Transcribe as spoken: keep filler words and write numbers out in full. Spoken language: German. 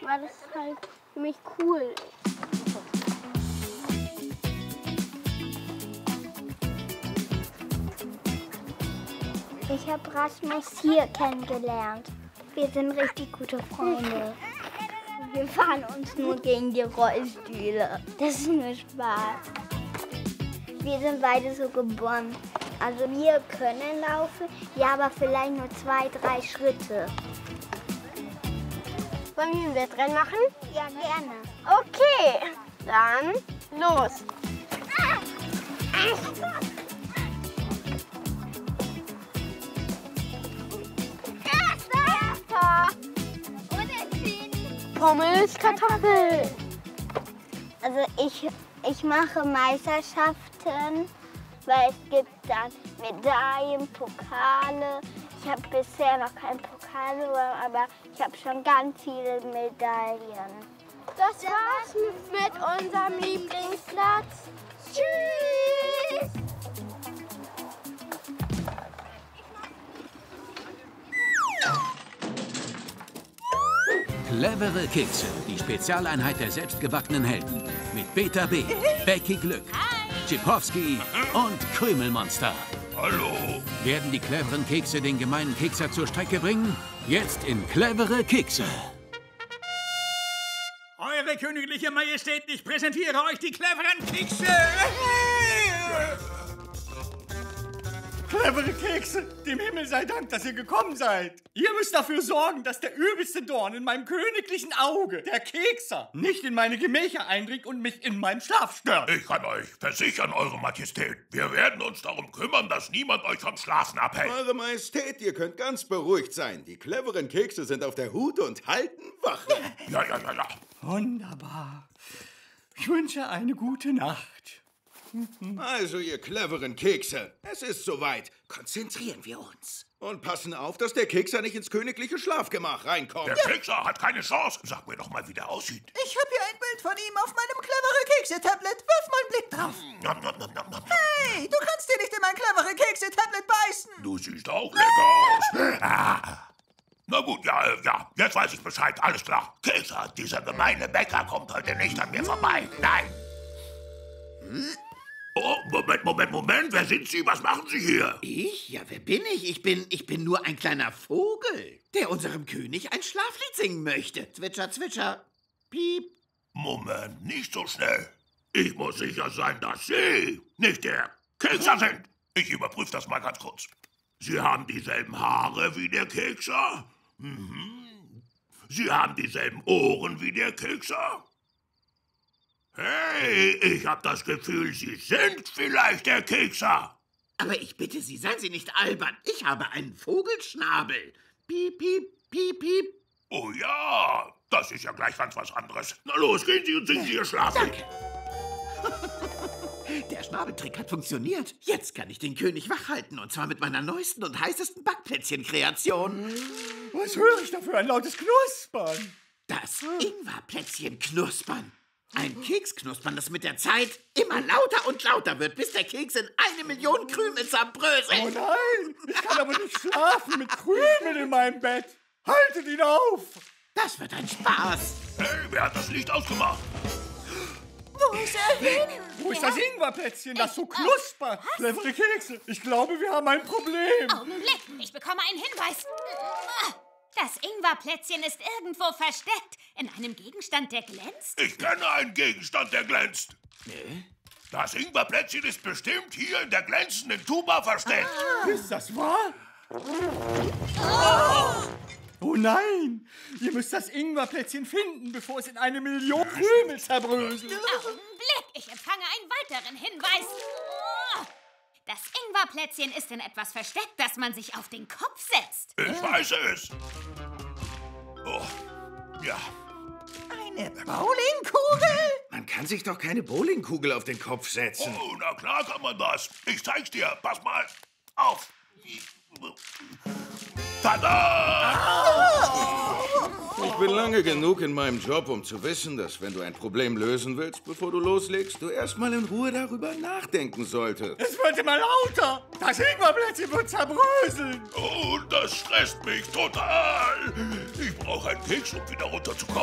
weil das halt ziemlich cool ist. Ich habe Rasmus hier kennengelernt. Wir sind richtig gute Freunde. Wir fahren uns nur gegen die Rollstühle. Das ist nur Spaß. Wir sind beide so geboren. Also wir können laufen, ja, aber vielleicht nur zwei, drei Schritte. Wollen wir ein Wettrennen machen? Ja, gerne. Okay, dann los. Pommes, Kartoffeln. Also ich, ich mache Meisterschaften, weil es gibt dann Medaillen, Pokale. Ich habe bisher noch keinen Pokal gewonnen, aber ich habe schon ganz viele Medaillen. Das war's mit unserem Lieblingsplatz. Tschüss! Clevere Kekse, die Spezialeinheit der selbstgebackenen Helden. Mit Beta B, Becky Glück, Chipowski und Krümelmonster. Hallo. Werden die cleveren Kekse den gemeinen Kekser zur Strecke bringen? Jetzt in Clevere Kekse. Eure königliche Majestät, ich präsentiere euch die cleveren Kekse. Clevere Kekse, dem Himmel sei Dank, dass ihr gekommen seid. Ihr müsst dafür sorgen, dass der übelste Dorn in meinem königlichen Auge, der Kekser, nicht in meine Gemächer eindringt und mich in meinem Schlaf stört. Ich kann euch versichern, Eure Majestät, wir werden uns darum kümmern, dass niemand euch vom Schlafen abhält. Eure Majestät, ihr könnt ganz beruhigt sein. Die cleveren Kekse sind auf der Hut und halten Wache. Ja, ja, ja, ja. Wunderbar. Ich wünsche eine gute Nacht. Also, ihr cleveren Kekse, es ist soweit. Konzentrieren wir uns. Und passen auf, dass der Kekser nicht ins königliche Schlafgemach reinkommt. Der Kekser hat keine Chance. Sag mir doch mal, wie der aussieht. Ich habe hier ein Bild von ihm auf meinem clevere Kekse-Tablet. Wirf mal einen Blick drauf. Nom, nom, nom, nom, nom. Hey, du kannst dir nicht in mein clevere Kekse-Tablet beißen. Du siehst auch lecker aus. Ah. Na gut, ja, äh, ja, jetzt weiß ich Bescheid. Alles klar. Kekser, dieser gemeine Bäcker kommt heute nicht an mir vorbei. Nein. Hm? Oh, Moment, Moment, Moment. Wer sind Sie? Was machen Sie hier? Ich? Ja, wer bin ich? Ich bin, ich bin nur ein kleiner Vogel, der unserem König ein Schlaflied singen möchte. Zwitscher, zwitscher, piep. Moment, nicht so schnell. Ich muss sicher sein, dass Sie nicht der Kekser sind. Ich überprüfe das mal ganz kurz. Sie haben dieselben Haare wie der Kekser. Mhm. Sie haben dieselben Ohren wie der Kekser. Hey, ich habe das Gefühl, Sie sind vielleicht der Kekser. Aber ich bitte Sie, seien Sie nicht albern. Ich habe einen Vogelschnabel. Piep, piep, piep, piep. Oh ja, das ist ja gleich ganz was anderes. Na los, gehen Sie und singen Sie Ihr Schlaflied. Der Schnabeltrick hat funktioniert. Jetzt kann ich den König wachhalten. Und zwar mit meiner neuesten und heißesten Backplätzchen-Kreation. Was höre ich da für ein lautes Knuspern? Das Ingwerplätzchen knuspern. Ein Keksknuspern, das mit der Zeit immer lauter und lauter wird, bis der Keks in eine Million Krümel zerbröselt. Oh nein, ich kann aber nicht schlafen mit Krümeln in meinem Bett. Haltet ihn auf! Das wird ein Spaß. Hey, wer hat das Licht ausgemacht? Wo ist er hin? Wo ist das Ingwerplätzchen, das so knuspert? Clevere Kekse, ich glaube, wir haben ein Problem. Augenblick, ich bekomme einen Hinweis. Das Ingwerplätzchen ist irgendwo versteckt. In einem Gegenstand, der glänzt. Ich kenne einen Gegenstand, der glänzt. Nee? Das Ingwerplätzchen ist bestimmt hier in der glänzenden Tuba versteckt. Ah. Ist das wahr? Oh. Oh nein! Ihr müsst das Ingwerplätzchen finden, bevor es in eine Million Krümel zerbröselt. Augenblick, ich empfange einen weiteren Hinweis. Das Ingwerplätzchen ist in etwas versteckt, das man sich auf den Kopf setzt. Ich weiß es. Oh, ja. Eine Bowlingkugel? Man kann sich doch keine Bowlingkugel auf den Kopf setzen. Oh, na klar kann man das. Ich zeig's dir. Pass mal auf. Tada! Ich bin lange genug in meinem Job, um zu wissen, dass wenn du ein Problem lösen willst, bevor du loslegst, du erstmal in Ruhe darüber nachdenken solltest. Es wird immer lauter. Das Ingwerplätzchen wird zerbröseln. Oh, das stresst mich total. Ich brauche einen Keks, um wieder runterzukommen.